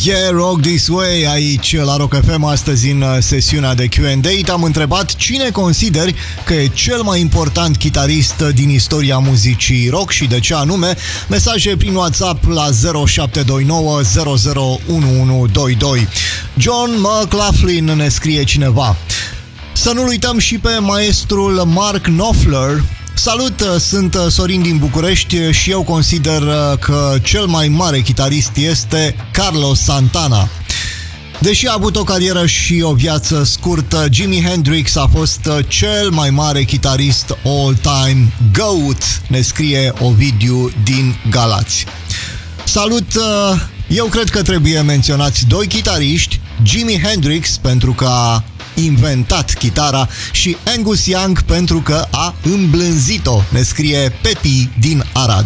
Yeah, Rock This Way aici la Rock FM. Astăzi în sesiunea de Q&A te-am întrebat cine consideri că e cel mai important chitarist din istoria muzicii rock și de ce anume. Mesaje prin WhatsApp la 0729 001122. John McLaughlin ne scrie cineva. Să nu uităm și pe maestrul Mark Knopfler. Salut, sunt Sorin din București și eu consider că cel mai mare chitarist este Carlos Santana. Deși a avut o carieră și o viață scurtă, Jimi Hendrix a fost cel mai mare chitarist all-time GOAT, ne scrie Ovidiu din Galați. Salut, eu cred că trebuie menționați doi chitariști, Jimi Hendrix pentru că a inventat chitara și Angus Young pentru că a îmblânzit-o, ne scrie Pepi din Arad.